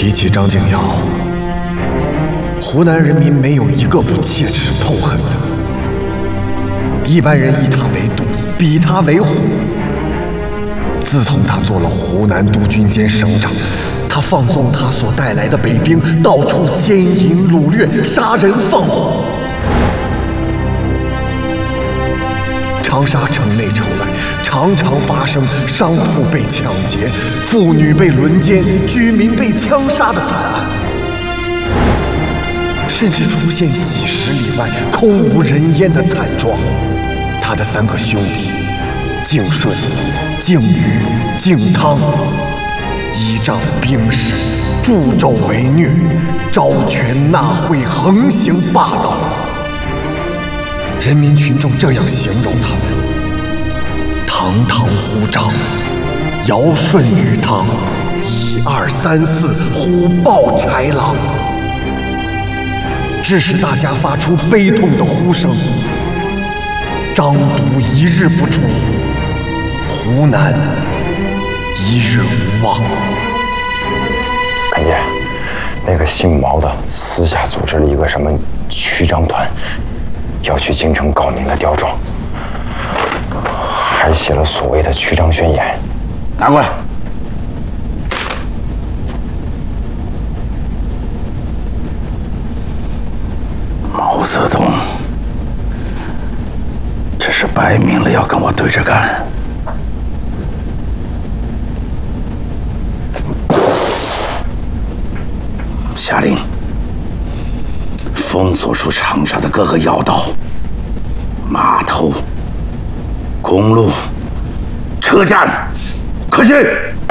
提起张敬尧，湖南人民没有一个不切齿痛恨的。一般人以他为度，比他为虎。自从他做了湖南督军兼省长，他放纵他所带来的北兵到处奸淫掳掠、杀人放火。长沙城内城外常常发生商铺被抢劫、妇女被轮奸、居民被枪杀的惨案，甚至出现几十里外空无人烟的惨状。他的3个兄弟敬顺、敬禹、敬汤，依仗兵势，助纣为虐，招权纳贿，横行霸道。人民群众这样形容他们：堂堂虎掌，尧舜禹汤，1、2、3、4，虎豹豺狼。致使大家发出悲痛的呼声。张毒一日不除，湖南一日无望。 干爹，那个姓毛的私下组织了一个什么曲张团，要去京城搞您的刁状，还写了所谓的曲张宣言。拿过来。 毛泽东这是摆明了要跟我对着干。下令封锁住长沙的各个要道、码头、公路、车站，快去！